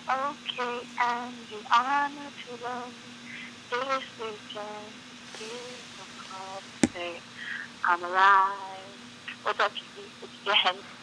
Okay, and the honor to love this weekend. Here's the call to say I'm alive. What's up, Kiki? It's Jen.